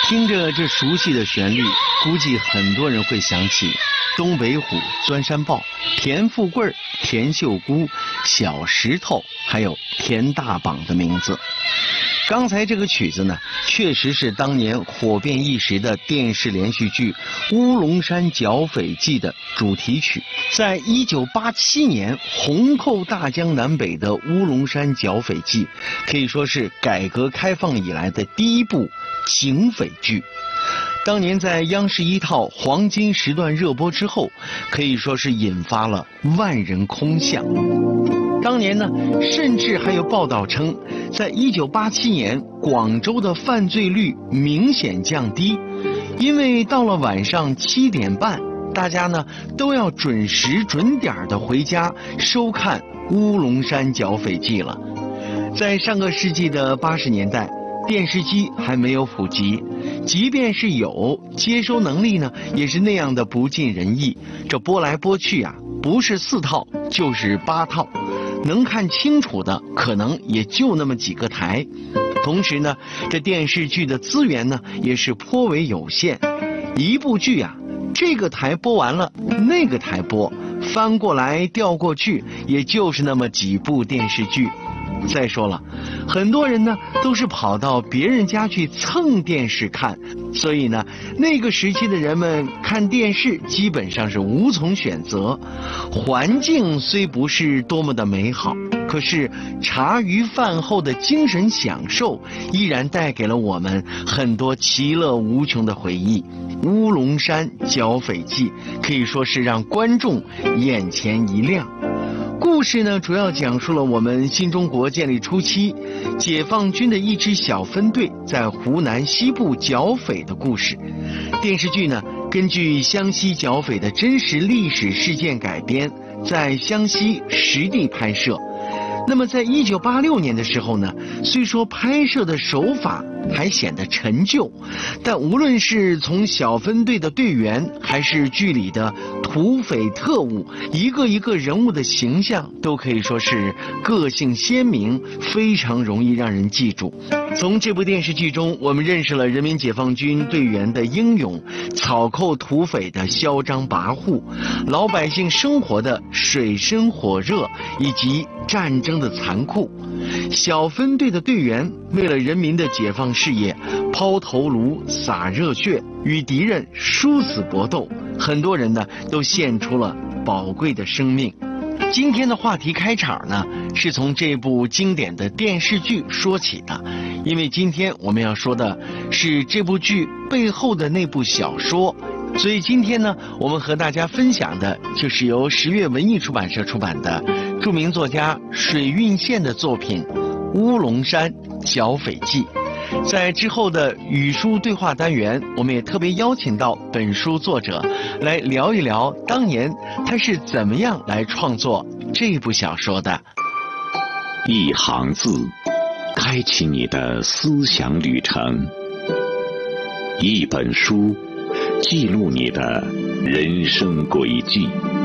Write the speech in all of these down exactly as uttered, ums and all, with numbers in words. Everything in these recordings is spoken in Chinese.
听着这熟悉的旋律，估计很多人会想起东北虎、钻山豹、田富贵、田秀姑、小石头，还有田大绑的名字。刚才这个曲子呢，确实是当年火遍一时的电视连续剧《乌龙山剿匪记》的主题曲。在一九八七年红透大江南北的《乌龙山剿匪记》，可以说是改革开放以来的第一部警匪剧。当年在央视一套黄金时段热播之后，可以说是引发了万人空巷。当年呢，甚至还有报道称，在一九八七年广州的犯罪率明显降低，因为到了晚上七点半，大家呢都要准时准点的回家收看《乌龙山剿匪记》了。在上个世纪的八十年代，电视机还没有普及，即便是有，接收能力呢也是那样的不尽人意。这播来播去啊，不是四套就是八套，能看清楚的可能也就那么几个台。同时呢，这电视剧的资源呢也是颇为有限，一部剧啊，这个台播完了，那个台播，翻过来调过去，也就是那么几部电视剧。再说了，很多人呢都是跑到别人家去蹭电视看，所以呢，那个时期的人们看电视基本上是无从选择。环境虽不是多么的美好，可是茶余饭后的精神享受依然带给了我们很多其乐无穷的回忆。乌龙山剿匪记可以说是让观众眼前一亮。故事呢，主要讲述了我们新中国建立初期，解放军的一支小分队在湖南西部剿匪的故事。电视剧呢，根据湘西剿匪的真实历史事件改编，在湘西实地拍摄。那么在一九八六年的时候呢，虽说拍摄的手法还显得陈旧，但无论是从小分队的队员，还是剧里的土匪特务，一个一个人物的形象都可以说是个性鲜明，非常容易让人记住。从这部电视剧中，我们认识了人民解放军队员的英勇，草寇土匪的嚣张跋扈，老百姓生活的水深火热，以及战争的残酷。小分队的队员为了人民的解放事业，抛头颅洒热血，与敌人殊死搏斗，很多人呢都献出了宝贵的生命。今天的话题开场呢，是从这部经典的电视剧说起的，因为今天我们要说的是这部剧背后的那部小说，所以今天呢，我们和大家分享的就是由十月文艺出版社出版的著名作家水运线的作品《乌龙山剿匪记》。在之后的语书对话单元，我们也特别邀请到本书作者来聊一聊当年他是怎么样来创作这部小说的。 一行字，开启你的思想旅程；一本书，记录你的人生轨迹；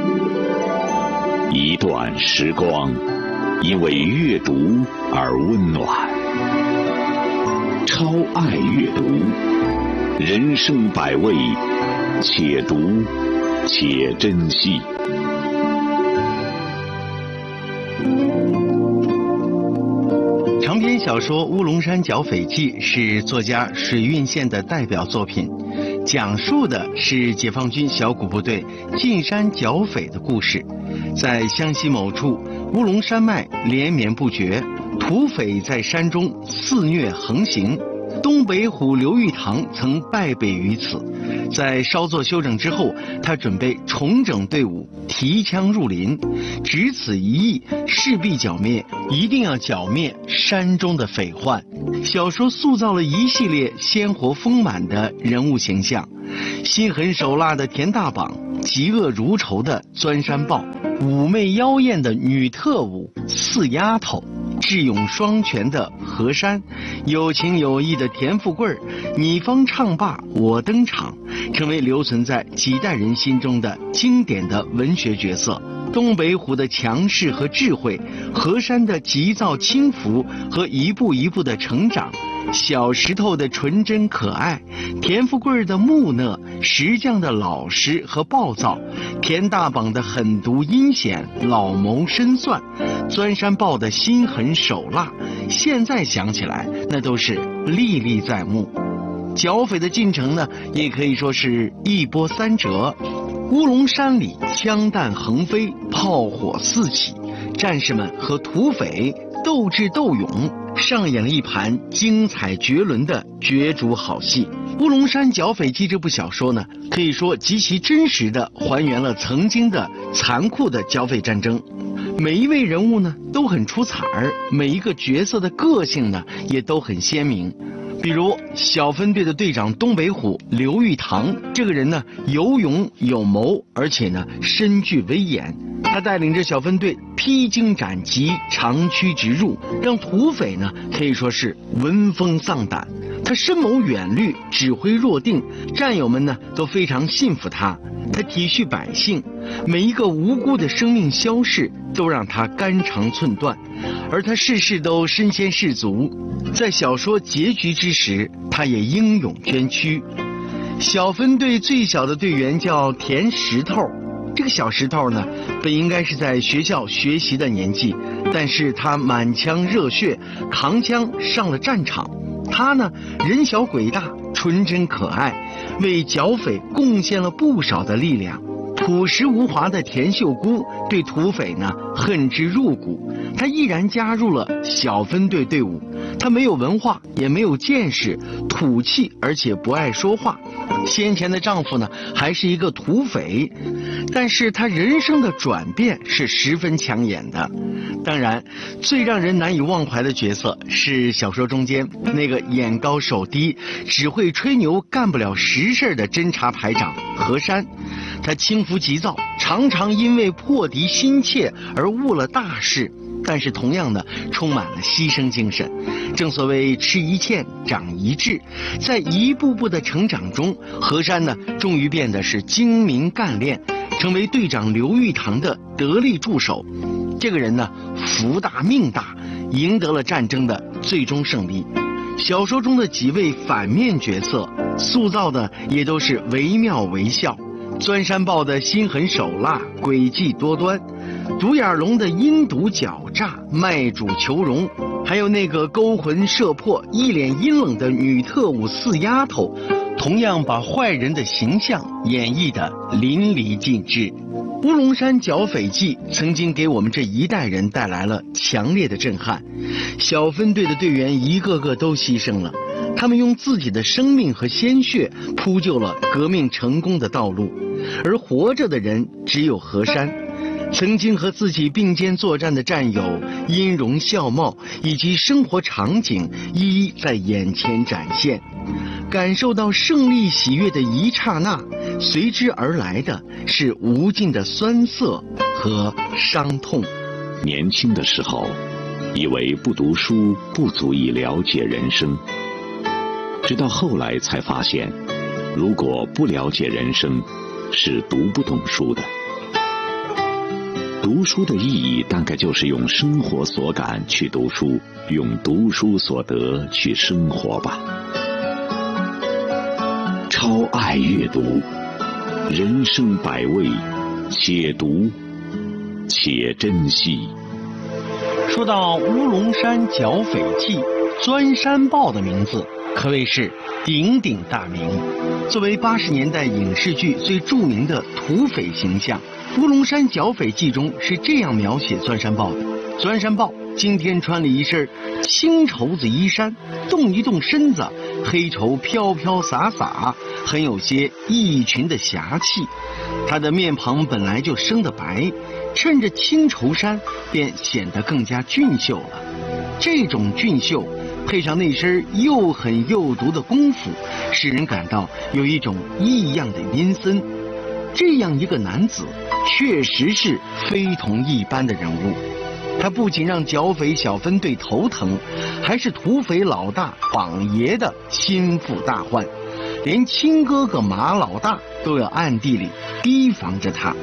一段时光，因为阅读而温暖。超爱阅读，人生百味，且读且珍惜。 长篇小说《乌龙山剿匪记》是作家水运线的代表作品，讲述的是解放军小股部队进山剿匪的故事。在湘西某处，乌龙山脉连绵不绝，土匪在山中肆虐横行。东北虎刘玉堂曾败北于此，在稍作休整之后，他准备重整队伍，提枪入林，只此一役，势必剿灭，一定要剿灭山中的匪患。小说塑造了一系列鲜活丰满的人物形象，心狠手辣的田大绑，嫉恶如仇的钻山豹，妩媚妖艳的女特务四丫头，智勇双全的何山，有情有义的田富贵，你方唱罢我登场，成为留存在几代人心中的经典的文学角色。东北虎的强势和智慧，何山的急躁轻浮和一步一步的成长， 小石头的纯真可爱，田富贵的木讷，石匠的老实和暴躁，田大榜的狠毒阴险，老谋深算，钻山豹的心狠手辣，现在想起来那都是历历在目。剿匪的进程呢，也可以说是一波三折。乌龙山里枪弹横飞，炮火四起，战士们和土匪斗智斗勇，上演了一盘精彩绝伦的角逐好戏。《乌龙山剿匪记》这部小说呢，可以说极其真实地还原了曾经的残酷的剿匪战争。每一位人物呢都很出彩儿，每一个角色的个性呢也都很鲜明。比如小分队的队长东北虎刘玉堂，这个人呢有勇有谋，而且呢身具威严。他带领着小分队披荆斩棘，长驱直入，让土匪呢可以说是闻风丧胆。他深谋远虑，指挥若定，战友们呢都非常信服他。他体恤百姓，每一个无辜的生命消逝都让他肝肠寸断，而他事事都身先士卒。在小说结局之时，他也英勇捐躯。小分队最小的队员叫田石头，这个小石头呢本应该是在学校学习的年纪，但是他满腔热血，扛枪上了战场。他呢人小鬼大，纯真可爱，为剿匪贡献了不少的力量。朴实无华的田秀姑对土匪呢恨之入骨，她毅然加入了小分队队伍。她没有文化，也没有见识，土气，而且不爱说话。先前的丈夫呢还是一个土匪，但是她人生的转变是十分抢眼的。当然，最让人难以忘怀的角色是小说中间那个眼高手低、只会吹牛干不了实事的侦察排长何山。他轻浮急躁，常常因为破敌心切而误了大事，但是同样的充满了牺牲精神。正所谓吃一堑长一智，在一步步的成长中，何山呢终于变得是精明干练，成为队长刘玉堂的得力助手。这个人呢福大命大，赢得了战争的最终胜利。小说中的几位反面角色塑造的也都是惟妙惟肖。钻山豹的心狠手辣，诡计多端；独眼龙的阴毒狡诈，卖主求荣；还有那个勾魂摄魄、一脸阴冷的女特务四丫头，同样把坏人的形象演绎得淋漓尽致。乌龙山剿匪记曾经给我们这一代人带来了强烈的震撼。小分队的队员一个个都牺牲了，他们用自己的生命和鲜血铺就了革命成功的道路，而活着的人只有何山。曾经和自己并肩作战的战友音容笑貌以及生活场景一一在眼前展现，感受到胜利喜悦的一刹那，随之而来的是无尽的酸涩和伤痛。 年轻的时候以为不读书不足以了解人生，直到后来才发现，如果不了解人生，是读不懂书的。读书的意义大概就是用生活所感去读书，用读书所得去生活吧。超爱阅读，人生百味，且读且珍惜。 说到乌龙山剿匪记，钻山豹的名字可谓是鼎鼎大名。作为八十年代影视剧最著名的土匪形象，乌龙山剿匪记中是这样描写钻山豹的：钻山豹今天穿了一身青绸子衣衫，动一动身子，黑绸飘飘洒洒，很有些异群的侠气。他的面庞本来就生得白，衬着青绸衫便显得更加俊秀了。这种俊秀配上那身又狠又毒的功夫，使人感到有一种异样的阴森。这样一个男子确实是非同一般的人物，他不仅让剿匪小分队头疼，还是土匪老大榜爷的心腹大患，连亲哥哥马老大都要暗地里提防着他。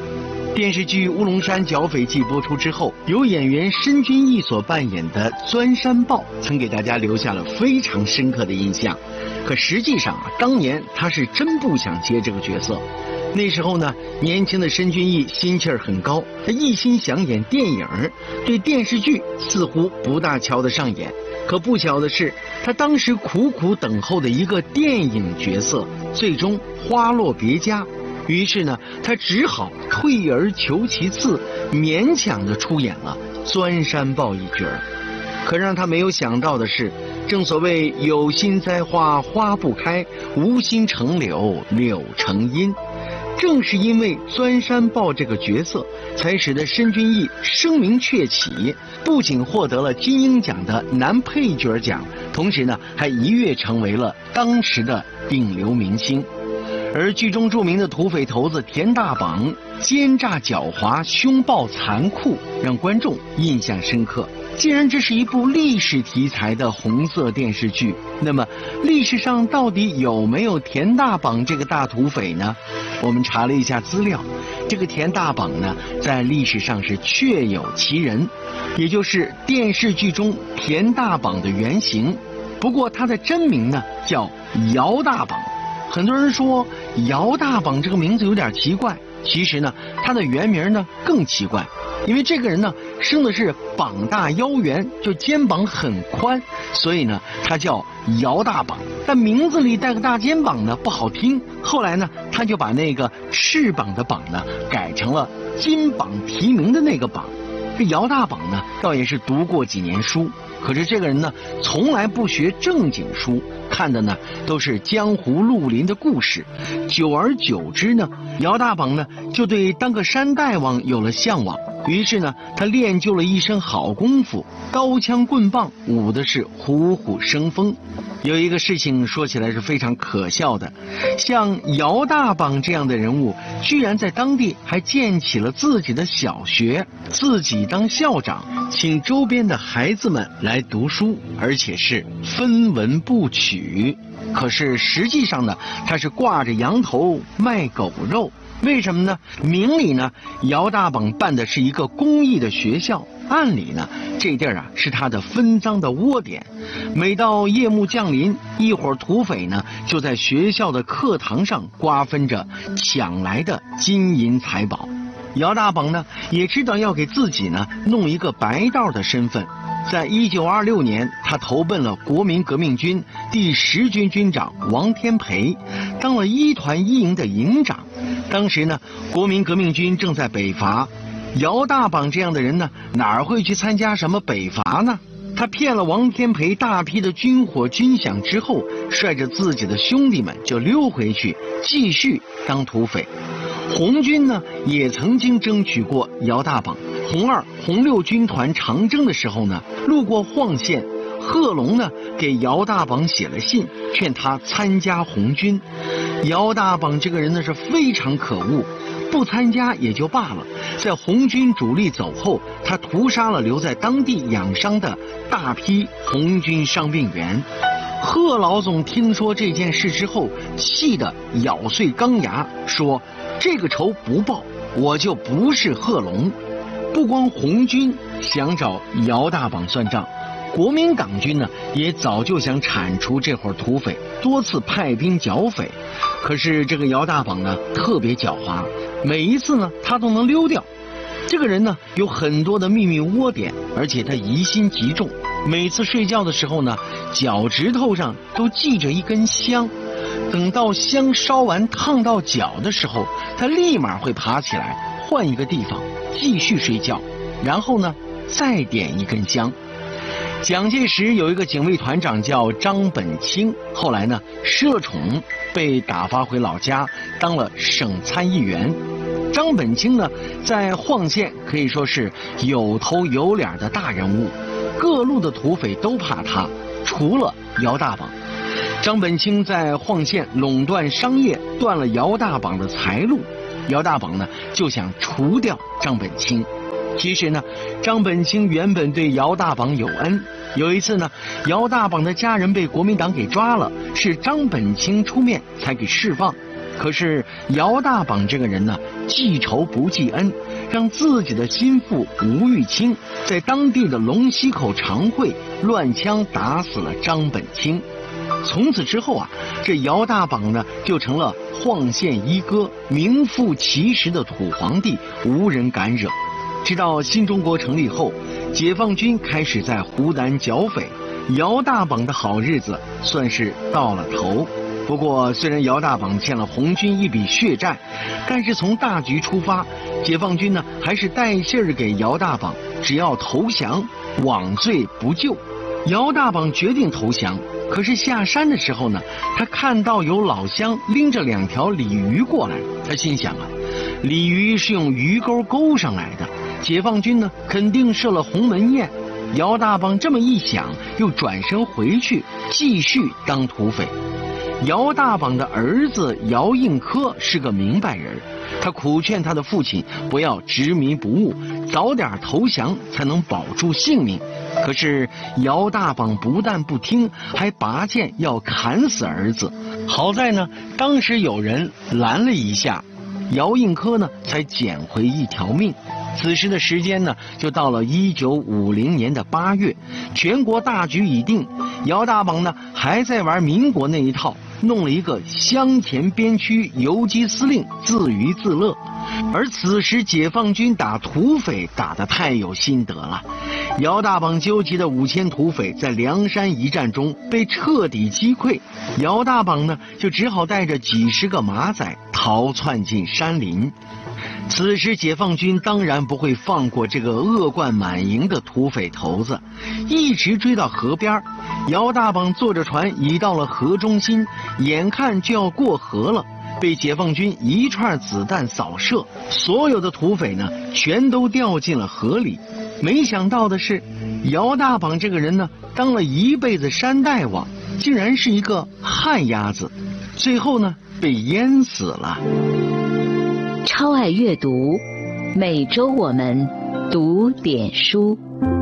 电视剧《乌龙山剿匪记》播出之后，由演员申军义所扮演的钻山豹曾给大家留下了非常深刻的印象。可实际上啊，当年他是真不想接这个角色。那时候呢，年轻的申军义心气儿很高，他一心想演电影，对电视剧似乎不大瞧得上眼。可不巧的是，他当时苦苦等候的一个电影角色，最终花落别家。于是呢，他只好退而求其次，勉强地出演了钻山豹一角。可让他没有想到的是，正所谓有心栽花花不开，无心成柳柳成荫。正是因为钻山豹这个角色，才使得申军义声名鹊起，不仅获得了金鹰奖的男配角奖，同时呢，还一跃成为了当时的顶流明星。而剧中著名的土匪头子田大绑奸诈狡猾、凶暴残酷，让观众印象深刻。既然这是一部历史题材的红色电视剧，那么历史上到底有没有田大绑这个大土匪呢？我们查了一下资料，这个田大绑呢，在历史上是确有其人，也就是电视剧中田大绑的原型。不过他的真名呢叫姚大绑。很多人说姚大绑这个名字有点奇怪，其实呢，他的原名呢更奇怪，因为这个人呢生的是膀大腰圆，就肩膀很宽，所以呢他叫姚大绑。但名字里带个大肩膀呢不好听，后来呢他就把那个翅膀的膀呢改成了金榜题名的那个榜。这姚大绑呢倒也是读过几年书，可是这个人呢从来不学正经书，看的呢都是江湖绿林的故事。久而久之呢，姚大绑呢就对当个山大王有了向往，于是呢他练就了一身好功夫，刀枪棍棒舞的是虎虎生风。有一个事情说起来是非常可笑的，像姚大绑这样的人物，居然在当地还建起了自己的小学，自己当校长，请周边的孩子们来读书，而且是分文不取。可是实际上呢，他是挂着羊头卖狗肉。为什么呢？明里呢，姚大绑办的是一个公益的学校，暗里呢，这地儿啊是他的分赃的窝点。每到夜幕降临，一伙土匪呢就在学校的课堂上瓜分着抢来的金银财宝。姚大绑呢也知道要给自己呢弄一个白道的身份。在一九二六年，他投奔了国民革命军第十军军长王天培，当了一团一营的营长。当时呢，国民革命军正在北伐，姚大绑这样的人呢，哪儿会去参加什么北伐呢？他骗了王天培大批的军火军饷之后，率着自己的兄弟们就溜回去，继续当土匪。红军呢，也曾经争取过姚大绑。红二、红六军团长征的时候呢，路过晃县，贺龙呢给姚大绑写了信，劝他参加红军。姚大绑这个人呢是非常可恶，不参加也就罢了，在红军主力走后，他屠杀了留在当地养伤的大批红军伤病员。贺老总听说这件事之后，气得咬碎钢牙，说这个仇不报，我就不是贺龙。不光红军想找姚大绑算账，国民党军呢也早就想铲除这伙土匪，多次派兵剿匪。可是这个姚大绑呢特别狡猾，每一次呢他都能溜掉。这个人呢有很多的秘密窝点，而且他疑心极重，每次睡觉的时候呢，脚趾头上都系着一根香，等到香烧完烫到脚的时候，他立马会爬起来换一个地方继续睡觉，然后呢再点一根香。蒋介石有一个警卫团长叫张本清，后来呢失了宠，被打发回老家当了省参议员。张本清呢在晃县可以说是有头有脸的大人物，各路的土匪都怕他，除了姚大绑。张本清在晃县垄断商业，断了姚大绑的财路，姚大绑呢就想除掉张本清。其实呢，张本清原本对姚大绑有恩。有一次呢，姚大绑的家人被国民党给抓了，是张本清出面才给释放。 可是姚大榜这个人呢，记仇不记恩，让自己的心腹吴玉清在当地的龙溪口长会乱枪打死了张本清。从此之后啊，这姚大榜呢就成了晃县一哥，名副其实的土皇帝，无人敢惹。直到新中国成立后，解放军开始在湖南剿匪，姚大榜的好日子算是到了头。不过，虽然姚大榜欠了红军一笔血债，但是从大局出发，解放军呢还是带信儿给姚大榜，只要投降，枉罪不救。姚大榜决定投降，可是下山的时候呢，他看到有老乡拎着两条鲤鱼过来，他心想啊，鲤鱼是用鱼钩勾上来的，解放军呢肯定设了鸿门宴。姚大榜这么一想，又转身回去继续当土匪。姚大榜的儿子姚应科是个明白人，他苦劝他的父亲不要执迷不悟，早点投降才能保住性命。可是姚大榜不但不听，还拔剑要砍死儿子。好在呢，当时有人拦了一下，姚应科呢才捡回一条命。此时的时间呢，就到了一九五零年的八月，全国大局已定，姚大榜呢还在玩民国那一套，弄了一个乡前边区游击司令，自娱自乐。而此时解放军打土匪打得太有心得了，姚大榜纠集的五千土匪在梁山一战中被彻底击溃，姚大榜呢就只好带着几十个马仔逃窜进山林。此时解放军当然不会放过这个恶贯满盈的土匪头子，一直追到河边。姚大榜坐着船已到了河中心，眼看就要过河了，被解放军一串子弹扫射，所有的土匪呢全都掉进了河里。没想到的是，姚大榜这个人呢，当了一辈子山大王，竟然是一个旱鸭子，最后呢被淹死了。 超爱阅读，每周我们读点书。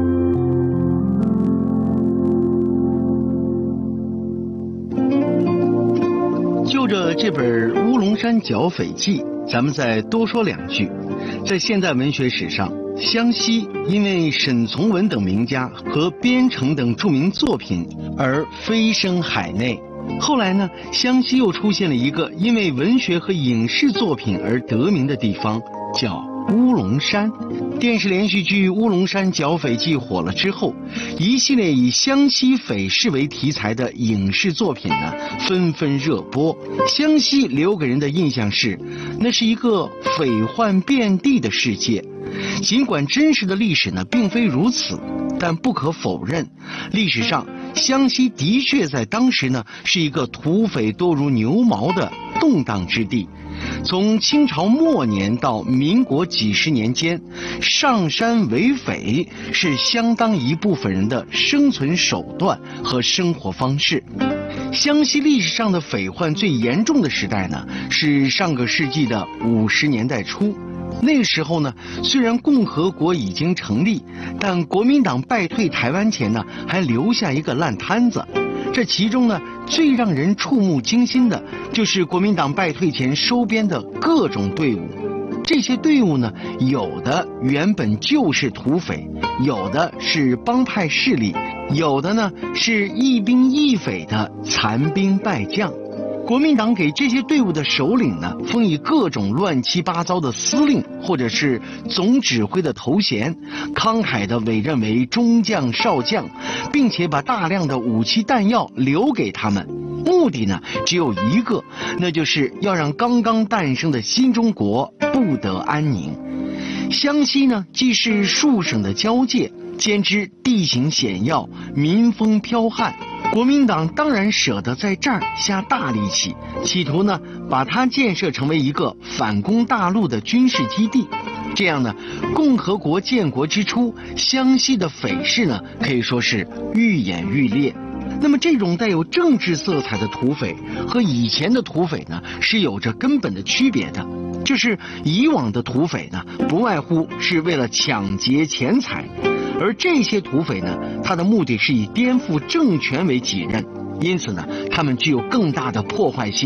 就着这本《乌龙山剿匪记》，咱们再多说两句。在现代文学史上，湘西因为沈从文等名家和边城等著名作品而飞升海内。后来呢，湘西又出现了一个因为文学和影视作品而得名的地方，叫乌龙山。电视连续剧《乌龙山剿匪记》火了之后，一系列以湘西匪事为题材的影视作品呢纷纷热播。湘西留给人的印象是，那是一个匪患遍地的世界。尽管真实的历史呢并非如此，但不可否认，历史上湘西的确在当时呢是一个土匪多如牛毛的动荡之地。从清朝末年到民国几十年间，上山为匪是相当一部分人的生存手段和生活方式。湘西历史上的匪患最严重的时代呢，是上个世纪的五十年代初。那个时候呢，虽然共和国已经成立，但国民党败退台湾前呢，还留下一个烂摊子。这其中呢，最让人触目惊心的，就是国民党败退前收编的各种队伍。这些队伍呢，有的原本就是土匪，有的是帮派势力，有的呢是义兵义匪的残兵败将。国民党给这些队伍的首领呢，封以各种乱七八糟的司令或者是总指挥的头衔，慷慨地委任为中将少将，并且把大量的武器弹药留给他们。目的呢只有一个，那就是要让刚刚诞生的新中国不得安宁。湘西呢既是数省的交界，兼之地形险要，民风剽悍，国民党当然舍得在这儿下大力气，企图呢把它建设成为一个反攻大陆的军事基地。这样呢，共和国建国之初，湘西的匪事呢可以说是愈演愈烈。那么这种带有政治色彩的土匪和以前的土匪呢是有着根本的区别的，就是以往的土匪呢不外乎是为了抢劫钱财，而这些土匪呢，他的目的是以颠覆政权为己任，因此呢他们具有更大的破坏性。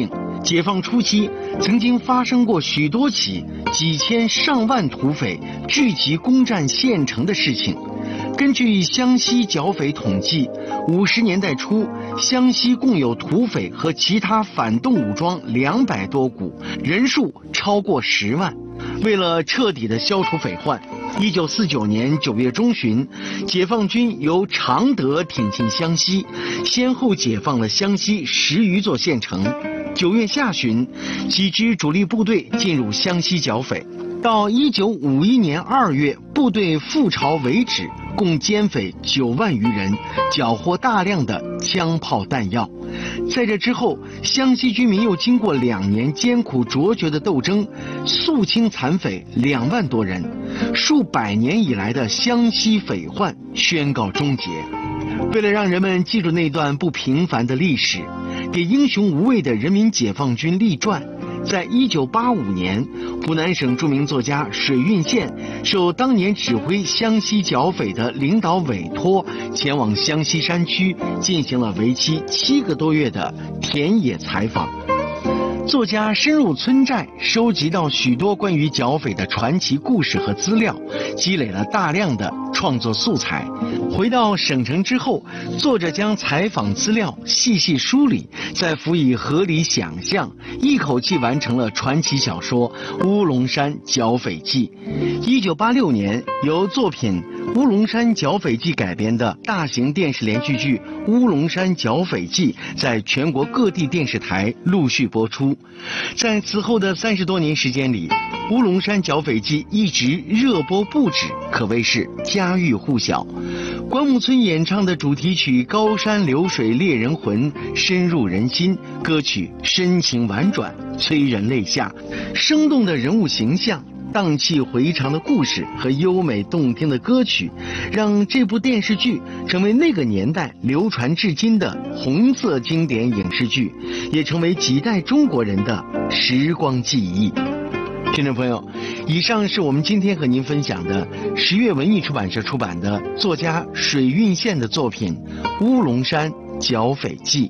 解放初期，曾经发生过许多起几千上万土匪聚集攻占县城的事情。根据湘西剿匪统计，五十年代初，湘西共有土匪和其他反动武装两百多股，人数超过十万。为了彻底的消除匪患，一九四九年九月中旬，解放军由常德挺进湘西，先后解放了湘西十余座县城。九月下旬，几支主力部队进入湘西剿匪。到一九五一年二月，部队覆巢为止，共歼匪九万余人，缴获大量的枪炮弹药。在这之后，湘西军民又经过两年艰苦卓绝的斗争，肃清残匪两万多人，数百年以来的湘西匪患宣告终结。为了让人们记住那段不平凡的历史，给英雄无畏的人民解放军立传，在一九八五年，湖南省著名作家水运县受当年指挥湘西剿匪的领导委托，前往湘西山区进行了为期七个多月的田野采访。作家深入村寨，收集到许多关于剿匪的传奇故事和资料，积累了大量的创作素材。回到省城之后，作者将采访资料细细梳理，再辅以合理想象，一口气完成了传奇小说《乌龙山剿匪记》。一九八六年，由作品《乌龙山剿匪记》改编的大型电视连续剧《乌龙山剿匪记》在全国各地电视台陆续播出。在此后的三十多年时间里，《乌龙山剿匪记》一直热播不止，可谓是家喻户晓。关牧村演唱的主题曲《高山流水猎人魂》深入人心，歌曲深情婉转，催人泪下，生动的人物形象，荡气回肠的故事和优美动听的歌曲，让这部电视剧成为那个年代流传至今的红色经典影视剧，也成为几代中国人的时光记忆。听众朋友，以上是我们今天和您分享的十月文艺出版社出版的作家水运县的作品《乌龙山剿匪记》。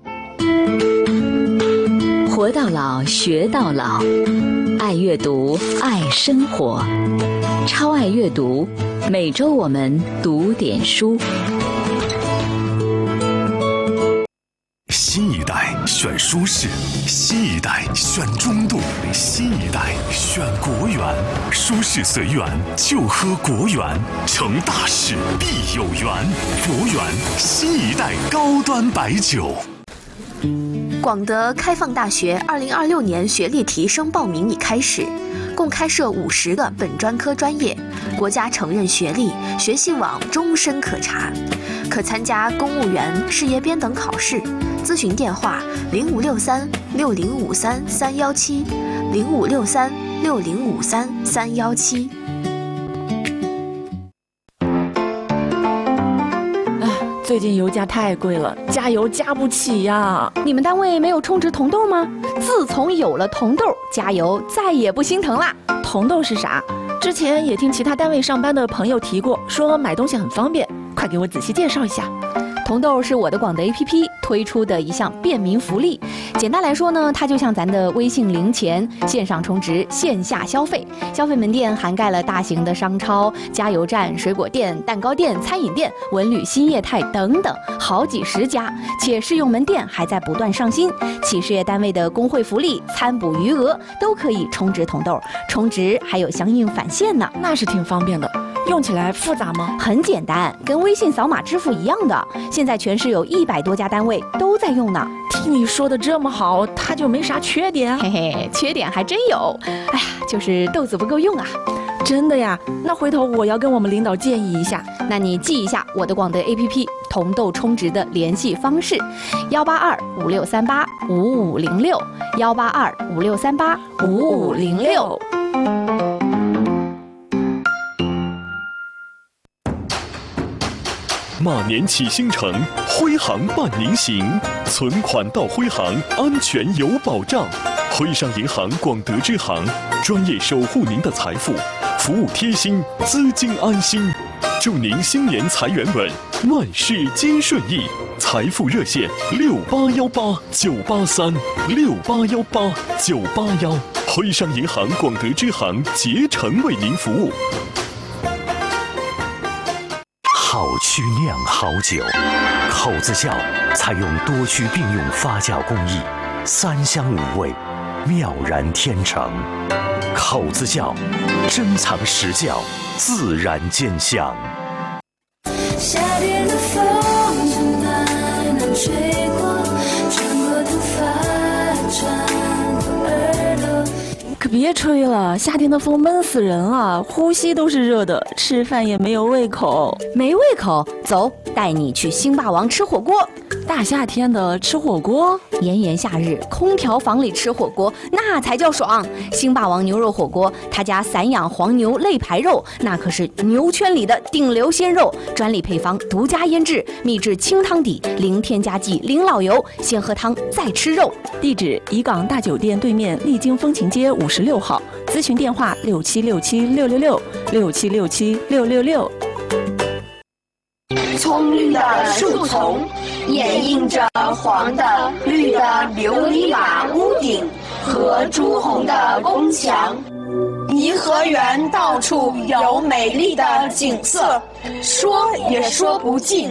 活到老，学到老，爱阅读，爱生活，超爱阅读。每周我们读点书。 新一代选舒适，新一代选中度，新一代选国源。舒适随缘，就喝国源，成大事必有缘。国源新一代高端白酒。 广德开放大学二零二六年学历提升报名已开始，共开设五十个本专科专业，国家承认学历，学习网终身可查，可参加公务员、事业编等考试。咨询电话：零五六三六零五三三幺七，零五六三六零五三三幺七。 最近油价太贵了，加油加不起呀！ 你们单位没有充值铜豆吗？自从有了铜豆，加油再也不心疼啦。 铜豆是啥？之前也听其他单位上班的朋友提过，说买东西很方便，快给我仔细介绍一下。 铜豆是我的广德 A P P 推出的一项便民福利。简单来说呢，它就像咱的微信零钱，线上充值，线下消费。消费门店涵盖了大型的商超、加油站、水果店、蛋糕店、餐饮店、文旅新业态等等，好几十家。且试用门店还在不断上新，企事业单位的工会福利、参补余额都可以充值铜豆，充值还有相应返现呢。 那是挺方便的。用起来复杂吗？ 很简单，跟微信扫码支付一样的。现在全市有一百多家单位都在用呢。 听你说的这么好，它就没啥缺点？ 嘿嘿，缺点还真有。哎呀，就是豆子不够用啊。 真的呀？那回头我要跟我们领导建议一下。 那你记一下我的广德 A P P 铜豆充值的联系方式：幺八二五六三八五五零六，幺八二五六三八五五零六。 马年启星城，徽行伴您行，存款到徽行，安全有保障。徽商银行广德支行，专业守护您的财富，服务贴心，资金安心。祝您新年财源稳， 万事皆顺意，财富热线六八幺八九八三六八幺八九八幺，徽商银行广德支行竭诚为您服务。 好曲酿好酒，口子窖采用多区并用发酵工艺，三香五味，妙然天成。口子窖珍藏实窖，自然兼香。 夏天的风从南南吹过，穿过头发，穿过耳朵。 可别吹了，夏天的风闷死人了，呼吸都是热的，吃饭也没有胃口。 没胃口，走，带你去星霸王吃火锅。 大夏天的吃火锅， 炎炎夏日，空调房里吃火锅那才叫爽。星霸王牛肉火锅，他家散养黄牛肋排肉，那可是牛圈里的顶流鲜肉，专利配方，独家腌制，秘制清汤底，零添加剂，零老油，先喝汤再吃肉。 地址：怡港大酒店对面丽晶风情街五十六号，咨询电话：六七六七六六六六七六七六六六。 葱绿的树丛，掩映着黄的、绿的琉璃瓦屋顶和朱红的宫墙。颐和园到处有美丽的景色，说也说不尽。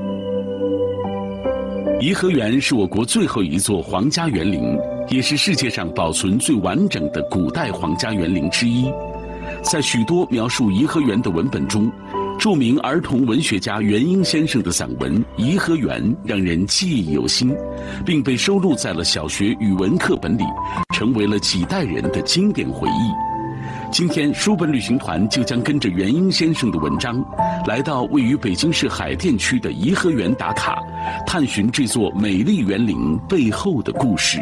颐和园是我国最后一座皇家园林，也是世界上保存最完整的古代皇家园林之一。在许多描述颐和园的文本中，著名儿童文学家元英先生的散文《颐和园》让人记忆犹新，并被收录在了小学语文课本里，成为了几代人的经典回忆。今天，书本旅行团就将跟着元英先生的文章，来到位于北京市海淀区的颐和园打卡，探寻这座美丽园林背后的故事。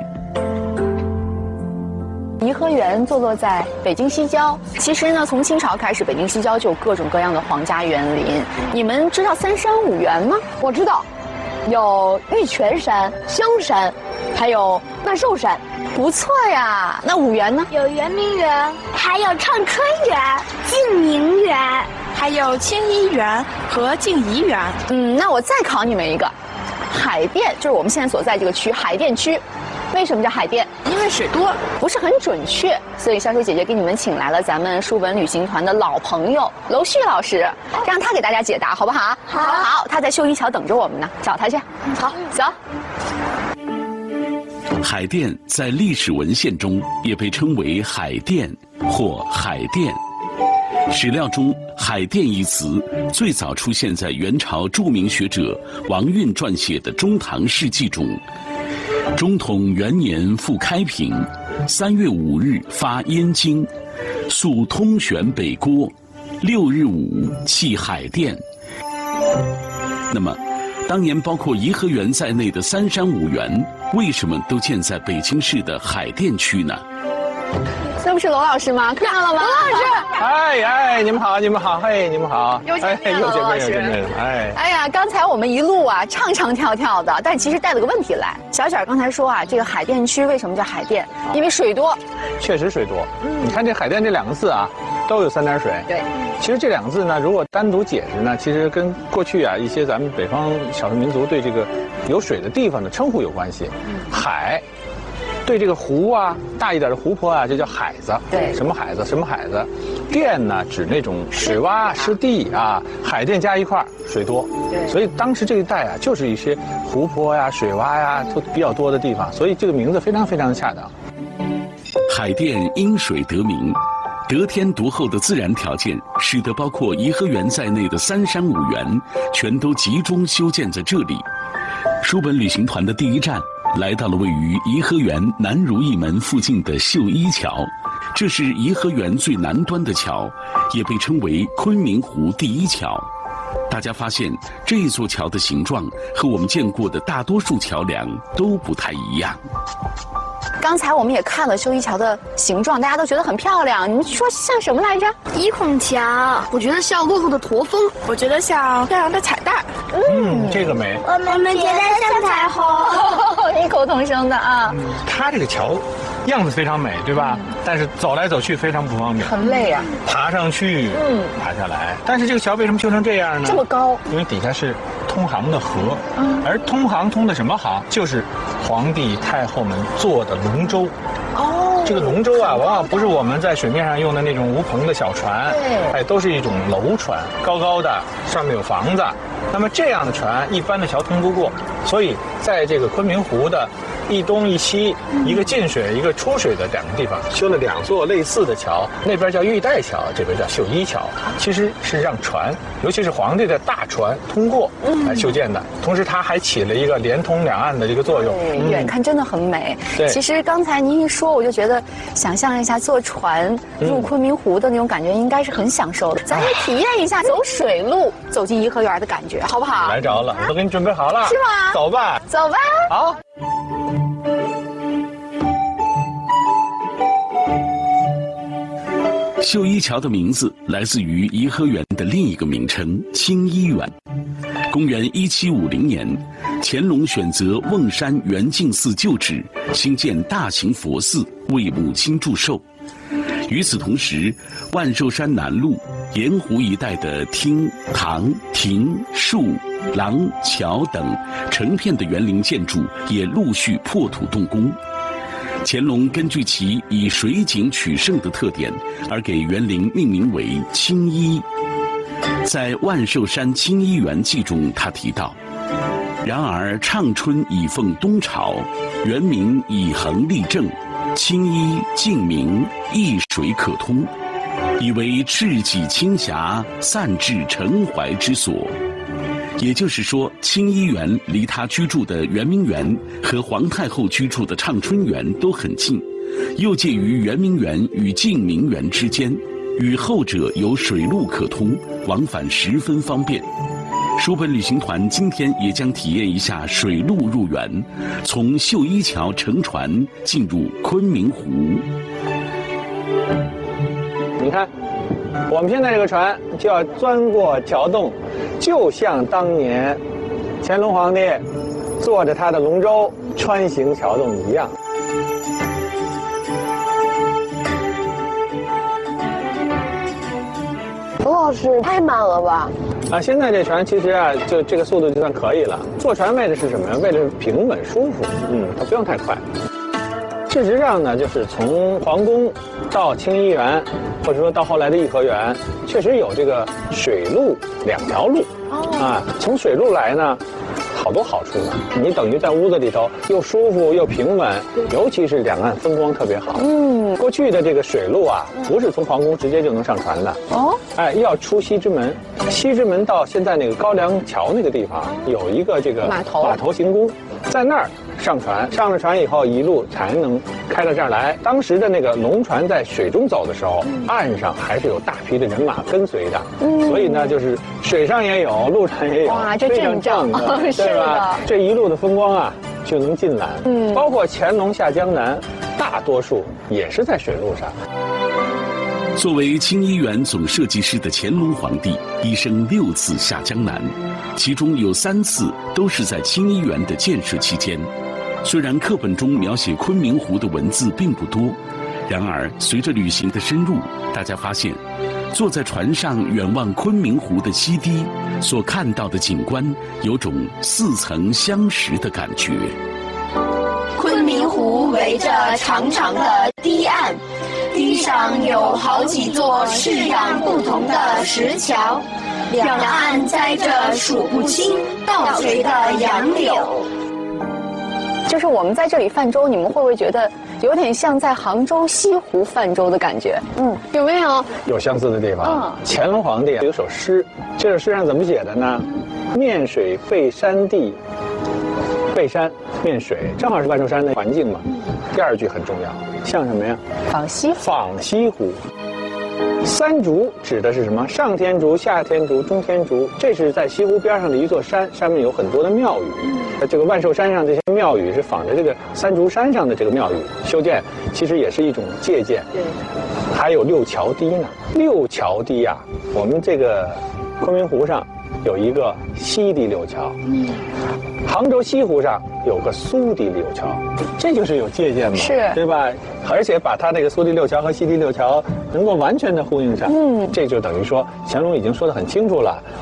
颐和园坐落在北京西郊。其实呢，从清朝开始，北京西郊就有各种各样的皇家园林。你们知道三山五园吗？ 我知道，有玉泉山、香山，还有万寿山。 不错呀。那五园呢？ 有圆明园，还有畅春园、静明园， 还有清漪园和静怡园。 嗯，那我再考你们一个，海淀就是我们现在所在这个区，海淀区。为什么叫海淀？ 因为水多， 不是很准确，所以小水姐姐给你们请来了咱们书本旅行团的老朋友娄旭老师，让他给大家解答，好不好？ 好， 好，他在秀一桥等着我们呢，找他去。 好， 走。 海淀在历史文献中也被称为海淀或海淀。史料中“海淀”一词最早出现在元朝著名学者王运撰写的《中唐事记》中。中统元年复开平，三月五日发燕京，溯通玄北郭，六日午弃海淀。那么，当年包括颐和园在内的三山五园，为什么都建在北京市的海淀区呢？ 这不是娄老师吗？看到了吗？ 娄老师，哎哎，你们好，你们好，嘿，你们好， 又见面了，娄老师。 哎， 哎呀，刚才我们一路啊唱唱跳跳的，但其实带了个问题来。小卷刚才说啊，这个海淀区为什么叫海淀？因为水多。 确实水多。嗯，你看这海淀这两个字啊，都有三点水。 对。 其实这两个字呢，如果单独解释呢，其实跟过去啊一些咱们北方少数民族对这个有水的地方的称呼有关系。嗯，海。对这个湖啊，大一点的湖泊啊，就叫海子。 对， 什么海子？什么海子？淀呢，指那种水洼、湿地啊，海淀加一块儿，水多。 对， 所以当时这一带啊，就是一些湖泊呀、水洼呀都比较多的地方，所以这个名字非常非常的恰当。 海淀因水得名，得天独厚的自然条件，使得包括颐和园在内的三山五园全都集中修建在这里。书本旅行团的第一站来到了位于颐和园南如意门附近的秀一桥，这是颐和园最南端的桥，也被称为昆明湖第一桥。大家发现这一座桥的形状和我们见过的大多数桥梁都不太一样。 刚才我们也看了秀一桥的形状，大家都觉得很漂亮。你说像什么来着？ 一孔桥， 我觉得像骆驼的驼峰，我觉得像漂亮的彩带。 嗯，这个美。 我们觉得像彩虹。 异口同声的啊。 嗯，它这个桥样子非常美，对吧？嗯，但是走来走去非常不方便， 很累啊。 爬上去，嗯，爬下来。但是这个桥为什么修成这样呢？ 这么高， 因为底下是通航的河，而通航通的什么航？就是皇帝太后们坐的龙舟。哦，这个龙舟啊，往往不是我们在水面上用的那种无篷的小船，哎，都是一种楼船，高高的，上面有房子。那么这样的船，一般的桥通不过，所以在这个昆明湖的一东一西，一个进水一个出水的两个地方，修了两座类似的桥，那边叫玉带桥，这边叫秀一桥，其实是让船，尤其是皇帝的大船通过来修建的。同时，它还起了一个连通两岸的这个作用。 对，远看真的很美。对，其实刚才您一说，我就觉得，想象一下坐船入昆明湖的那种感觉，应该是很享受的。咱也体验一下走水路走进颐和园的感觉，好不好？ 来着了，我都给你准备好了， 是吗？ 走吧， 走吧。 好。 秀一桥的名字来自于颐和园的另一个名称清漪园。公元一七五零年，乾隆选择瓮山圆净寺旧址，兴建大型佛寺，为母亲祝寿。与此同时，万寿山南麓、盐湖一带的厅、堂、亭、树、廊、桥等成片的园林建筑也陆续破土动工。乾隆根据其以水景取胜的特点，而给园林命名为清漪。在《万寿山清漪园记》中，他提到：然而畅春已奉东朝，园民以衡立正，清漪净明，一水可通，以为赤脊清霞，散至澄怀之所。也就是说，清漪园离他居住的圆明园和皇太后居住的畅春园都很近，又介于圆明园与净明园之间，与后者有水路可通，往返十分方便。书本旅行团今天也将体验一下水路入园，从秀一桥乘船进入昆明湖。 你看，我们现在这个船就要钻过桥洞，就像当年乾隆皇帝坐着他的龙舟穿行桥洞一样。 冯老师太慢了吧？ 啊，现在这船其实啊，就这个速度就算可以了。坐船为的是什么呀？为的是平稳舒服，嗯，它不用太快。事实上呢，就是从皇宫到清漪园，或者说到后来的颐和园，确实有这个水陆两条路。啊，从水路来呢，好多好处呢。你等于在屋子里头又舒服又平稳，尤其是两岸风光特别好。嗯，过去的这个水路啊，不是从皇宫直接就能上船的。哦，哎，要出西直门，西直门到现在那个高梁桥那个地方有一个这个码头码头行宫，在那儿上船，上了船以后一路才能开到这儿来。当时的那个龙船在水中走的时候，岸上还是有大批的人马跟随的，嗯，所以呢，就是水上也有，路上也有， 哇，这阵仗， 对吧？这一路的风光啊，就能尽览。嗯，包括乾隆下江南，大多数也是在水路上。 作为清漪园总设计师的乾隆皇帝，一生六次下江南，其中有三次都是在清漪园的建设期间。虽然课本中描写昆明湖的文字并不多，然而随着旅行的深入，大家发现，坐在船上远望昆明湖的西堤，所看到的景观有种似曾相识的感觉。 昆明湖围着长长的堤岸，堤上有好几座式样不同的石桥，两岸栽着数不清倒垂的杨柳。 就是我们在这里泛舟，你们会不会觉得有点像在杭州西湖泛舟的感觉？嗯，有没有？ 有相似的地方。嗯，乾隆皇帝有首诗，这首诗上怎么写的呢？面水背山地，背山面水，正好是万寿山的环境嘛。第二句很重要，像什么呀？ 仿西仿西湖。三竹指的是什么？上天竺、下天竺、中天竺，这是在西湖边上的一座山，上面有很多的庙宇。这个万寿山上这些庙宇是仿着这个三竹山上的这个庙宇修建，其实也是一种借鉴。对，还有六桥堤呢。六桥堤啊，我们这个昆明湖上有一个西堤六桥，嗯，杭州西湖上有个苏堤六桥，这就是有借鉴嘛，是，对吧？而且把它那个苏堤六桥和西堤六桥能够完全的呼应上，嗯，这就等于说乾隆已经说得很清楚了。